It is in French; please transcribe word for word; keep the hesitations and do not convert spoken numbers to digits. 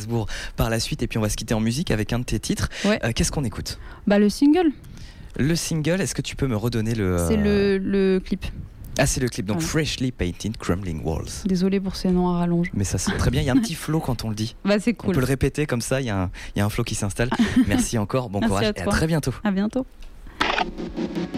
Gainsbourg par la suite. Et puis on va se quitter en musique avec un de tes titres. Ouais. Euh, qu'est-ce qu'on écoute ? Bah le single. Le single, est-ce que tu peux me redonner le... C'est le, le clip. Ah, c'est le clip, donc Voilà. Freshly Painted Crumbling Walls. Désolée pour ces noms à rallonge. Mais ça, c'est très bien, il y a un petit flow quand on le dit. Bah c'est cool. On peut le répéter comme ça, il y a un, il y a un flow qui s'installe. Merci encore, bon Merci courage à et à toi. très bientôt. À bientôt.